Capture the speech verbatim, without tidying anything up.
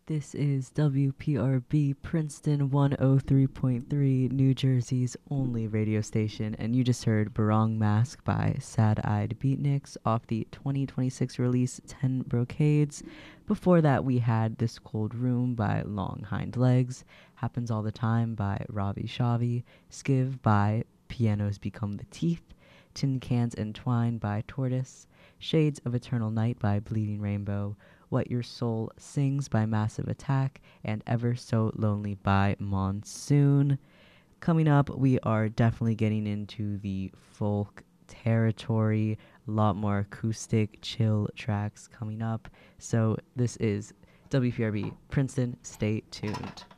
This is W P R B Princeton one oh three point three, New Jersey's only radio station, and you just heard Barong Mask by Sad Eyed Beatniks off the twenty twenty-six release ten Brocades. Before that, we had This Cold Room by Long Hind Legs, Happens All the Time by Ravi Shavi, Skiv by Pianos Become the Teeth, Tin Cans and Twine by Tortoise, Shades of Eternal Night by Bleeding Rainbow, What Your Soul Sings by Massive Attack, and Ever So Lonely by Monsoon. Coming up, we are definitely getting into the folk territory. A lot more acoustic, chill tracks coming up. So this is W P R B Princeton. Stay tuned.